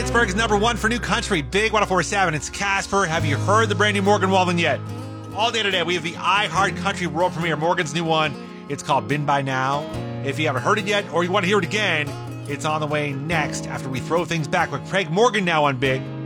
Pittsburgh's #1 for new country, Big 104.7. It's Casper. Have you heard the brand new Morgan Wallen yet? All day today, we have the iHeart Country world premiere, Morgan's new one. It's called Been By Now. If you haven't heard it yet or you want to hear it again, it's on the way next after we throw things back with Craig Morgan now on Big